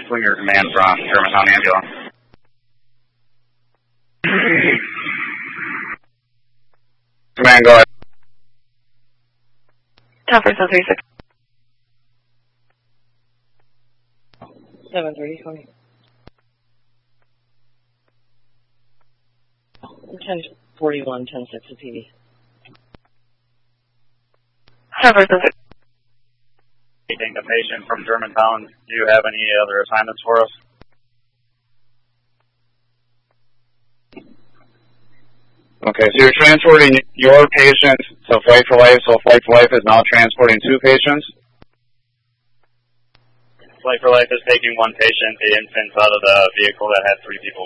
Slinger Command from Germantown Ambulance. Command, go ahead. Tower 36. 730, 20. 1041, 106 to TV. Tower 36. Taking a patient from Germantown. Do you have any other assignments for us? Okay, so you're transporting your patient to Flight for Life, so Flight for Life is now transporting 2 patients? Flight for Life is taking 1 patient, the infant, out of the vehicle that had 3 people.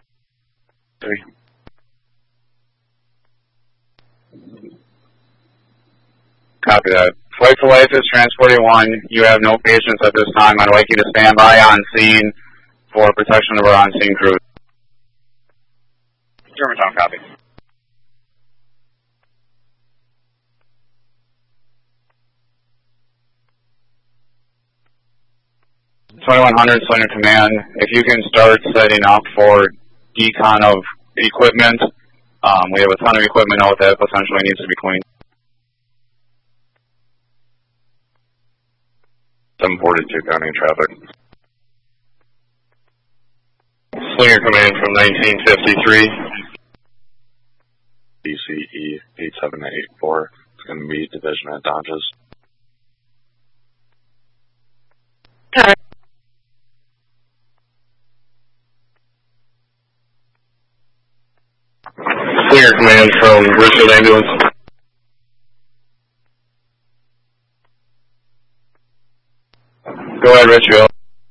3. Copy that. Flight for Life is transporting 1. You have no patients at this time. I'd like you to stand by on scene for protection of our on-scene crew. Germantown, copy. (2100) Slinger Command. If you can start setting up for decon of equipment. We have a ton of equipment out that potentially needs to be cleaned. 742 counting traffic. Slinger Command from 1953. BCE 8784. It's going to be division at Dodges. Tower. Slinger Command from Richfield Ambulance. Go ahead, Richfield.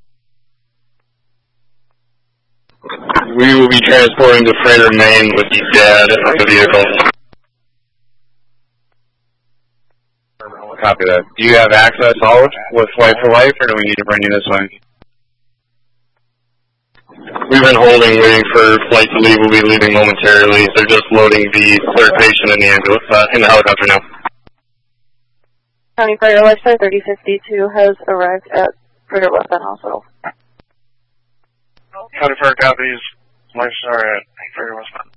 We will be transporting to Freighter, Maine with the dad of the vehicle. Copy that. Do you have access out with Flight for Life, or do we need to bring you this way? We've been holding, waiting for flight to leave. We'll be leaving momentarily. They're just loading the 3rd patient in the ambulance, in the helicopter now. County Freighter Lifestar 3052 has arrived at Freighter West End Hospital. County Freighter copies. Lifestar at Freighter West End.